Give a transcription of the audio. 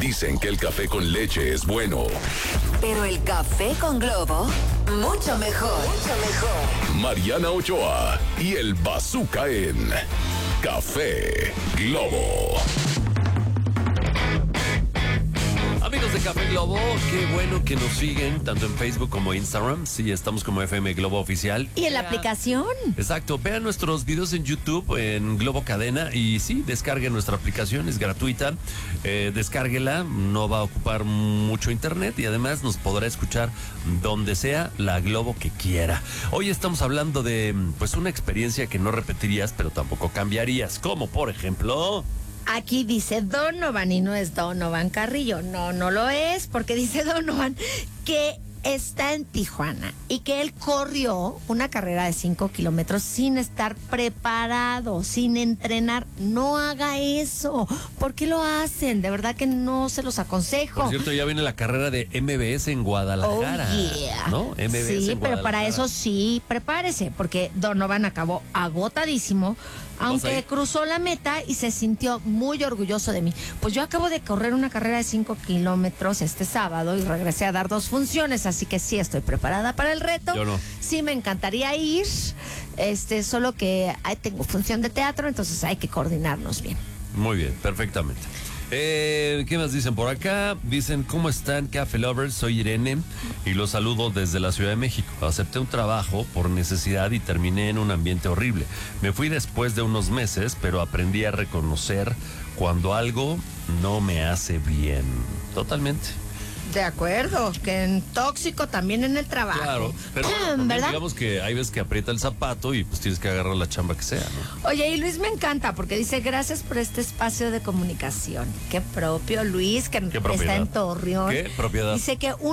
Dicen que el café con leche es bueno. Pero el café con Globo, mucho mejor. Mucho mejor. Mariana Ochoa y el Bazooka en Café Globo. Amigos de Café Globo, qué bueno que nos siguen tanto en Facebook como Instagram. Sí, estamos como FM Globo Oficial. Y en la aplicación. Exacto, vean nuestros videos en YouTube, en Globo Cadena. Y sí, descarguen nuestra aplicación, es gratuita. Descárguela, no va a ocupar mucho internet y además nos podrá escuchar donde sea la Globo que quiera. Hoy estamos hablando de pues una experiencia que no repetirías, pero tampoco cambiarías. Como por ejemplo... Aquí dice Donovan y no es Donovan Carrillo. No, no lo es, porque dice Donovan que está en Tijuana y que él corrió una carrera de 5 kilómetros sin estar preparado, sin entrenar. No haga eso. ¿Por qué lo hacen? De verdad que no se los aconsejo. Por cierto, ya viene la carrera de MBS en Guadalajara. Oh, yeah. ¿No? MBS sí, en pero para Guadalajara. eso sí, prepárese, porque Donovan acabó agotadísimo, aunque cruzó la meta y se sintió muy orgulloso de mí. Pues yo acabo de correr una carrera de 5 kilómetros este sábado y regresé a dar 2 funciones, así que sí estoy preparada para el reto. Yo no. Sí me encantaría ir, solo que tengo función de teatro, entonces hay que coordinarnos bien. Muy bien, perfectamente. ¿Qué más dicen por acá? Dicen, ¿cómo están, Café Lovers? Soy Irene y los saludo desde la Ciudad de México. Acepté un trabajo por necesidad y terminé en un ambiente horrible. Me fui después de unos meses, pero aprendí a reconocer cuando algo no me hace bien. Totalmente. De acuerdo, que en tóxico también en el trabajo. Claro, pero también ¿verdad? digamos que hay veces que aprieta el zapato y pues tienes que agarrar la chamba que sea, ¿no? Oye, y Luis me encanta porque dice, gracias por este espacio de comunicación. Qué propio, Luis, que ¿Qué está propiedad? en Torreón. ¿Qué propiedad? Dice que